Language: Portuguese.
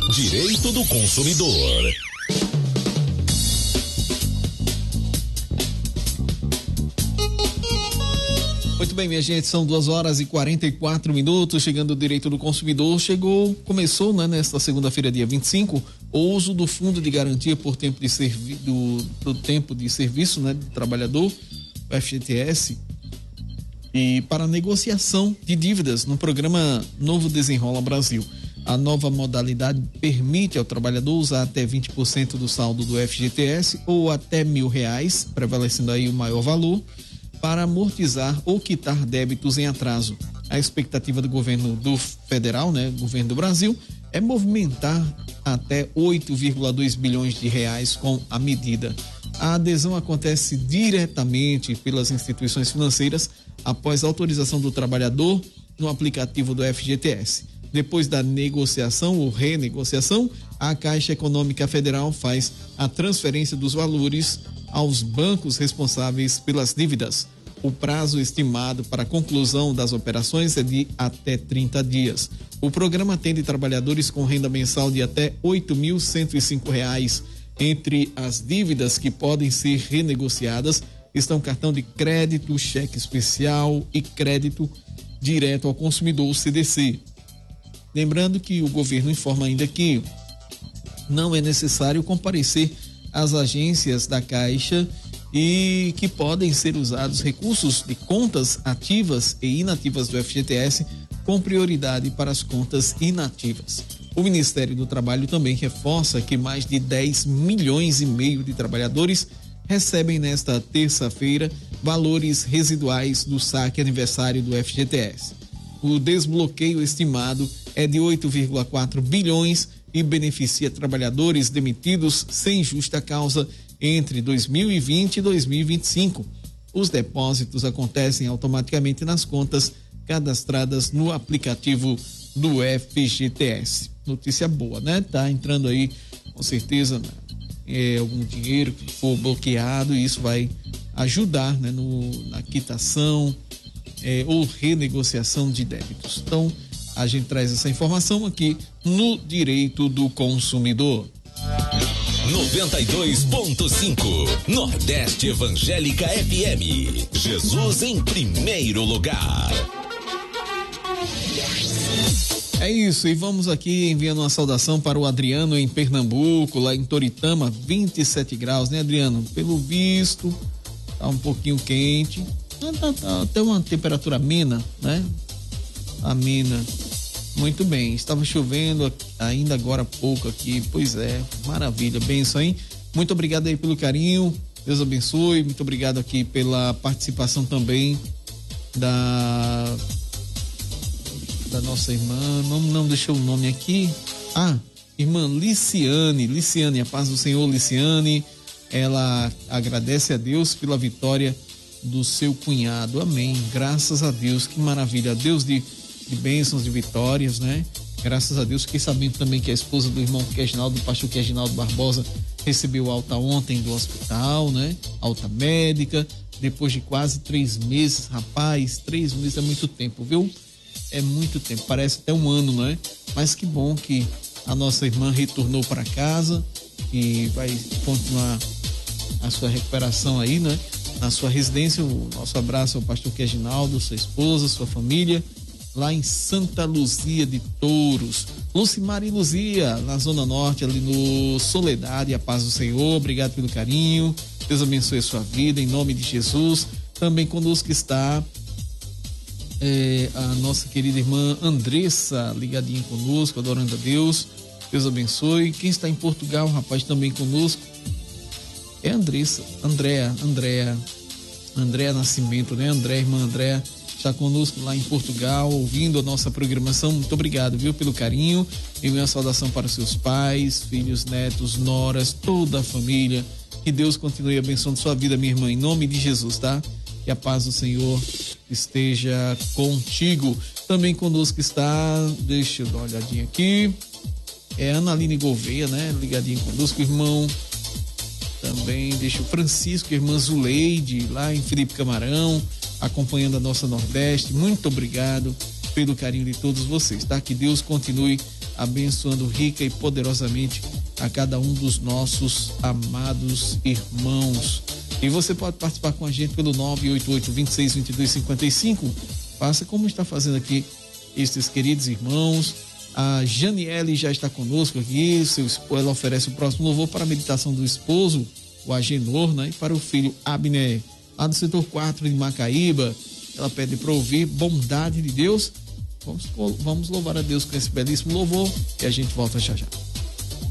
Direito do consumidor. Muito bem, minha gente, são 2h44, chegando o Direito do Consumidor. Começou, né, nesta segunda-feira, dia 25, o uso do Fundo de Garantia por Tempo de do Tempo de Serviço, né, do trabalhador, o FGTS, e para negociação de dívidas no programa Novo Desenrola Brasil. A nova modalidade permite ao trabalhador usar até 20% do saldo do FGTS ou até R$1.000, prevalecendo aí o maior valor, para amortizar ou quitar débitos em atraso. A expectativa do governo do federal, né, governo do Brasil, é movimentar até 8,2 bilhões de reais com a medida. A adesão acontece diretamente pelas instituições financeiras após a autorização do trabalhador no aplicativo do FGTS. Depois da negociação ou renegociação, a Caixa Econômica Federal faz a transferência dos valores aos bancos responsáveis pelas dívidas. O prazo estimado para a conclusão das operações é de até 30 dias. O programa atende trabalhadores com renda mensal de até R$ 8.105. Entre as dívidas que podem ser renegociadas estão cartão de crédito, cheque especial e crédito direto ao consumidor, CDC. Lembrando que o governo informa ainda que não é necessário comparecer às agências da Caixa e que podem ser usados recursos de contas ativas e inativas do FGTS com prioridade para as contas inativas. O Ministério do Trabalho também reforça que mais de 10 milhões e meio de trabalhadores recebem nesta terça-feira valores residuais do saque aniversário do FGTS. O desbloqueio estimado é de 8,4 bilhões e beneficia trabalhadores demitidos sem justa causa entre 2020 e 2025. Os depósitos acontecem automaticamente nas contas cadastradas no aplicativo do FGTS. Notícia boa, né? Tá entrando aí, com certeza, algum dinheiro que for bloqueado, e isso vai ajudar, né, na quitação ou renegociação de débitos. Então, a gente traz essa informação aqui no Direito do Consumidor. 92.5 Nordeste Evangélica FM. Jesus em primeiro lugar. É isso, e vamos aqui enviando uma saudação para o Adriano em Pernambuco, lá em Toritama, 27 graus, né, Adriano? Pelo visto, tá um pouquinho quente, tá até uma temperatura amena, né? Amena. Muito bem, estava chovendo ainda agora há pouco aqui, pois é, maravilha, benção, hein? Muito obrigado aí pelo carinho, Deus abençoe, muito obrigado aqui pela participação também da nossa irmã, não deixou o nome aqui, irmã Liciane, a paz do Senhor, Liciane, ela agradece a Deus pela vitória do seu cunhado, amém, graças a Deus, que maravilha, Deus de bênçãos, de vitórias, né? Graças a Deus. Fiquei sabendo também que a esposa do irmão Queginaldo, o pastor Queginaldo Barbosa, recebeu alta ontem do hospital, né? Alta médica, depois de quase 3 meses, rapaz, 3 meses é muito tempo, viu? É muito tempo, parece até um ano, né? Mas que bom que a nossa irmã retornou para casa e vai continuar a sua recuperação aí, né? Na sua residência. O nosso abraço ao pastor Queginaldo, sua esposa, sua família, lá em Santa Luzia de Touros. Lucimar e Luzia, na Zona Norte, ali no Soledade, a paz do Senhor, obrigado pelo carinho, Deus abençoe a sua vida, em nome de Jesus. Também conosco está a nossa querida irmã Andressa, ligadinha conosco, adorando a Deus, Deus abençoe. Quem está em Portugal, rapaz, também conosco, é Andressa, Andréa Nascimento, né? Irmã Andréa, está conosco lá em Portugal, ouvindo a nossa programação. Muito obrigado, viu, pelo carinho. E minha saudação para os seus pais, filhos, netos, noras, toda a família. Que Deus continue abençoando sua vida, minha irmã, em nome de Jesus, tá? Que a paz do Senhor esteja contigo. Também conosco está, deixa eu dar uma olhadinha aqui, é Ana Aline Gouveia, né? Ligadinho conosco, irmão. Também deixa o Francisco, irmã Zuleide, lá em Felipe Camarão, acompanhando a nossa Nordeste. Muito obrigado pelo carinho de todos vocês, tá? Que Deus continue abençoando rica e poderosamente a cada um dos nossos amados irmãos. E você pode participar com a gente pelo 988-26-2255. Faça como está fazendo aqui estes queridos irmãos. A Janiele já está conosco aqui. Ela oferece o próximo louvor para a meditação do esposo, o Agenor, né? E para o filho Abner, lá do setor 4 de Macaíba. Ela pede para ouvir Bondade de Deus. Vamos louvar a Deus com esse belíssimo louvor e a gente volta já já.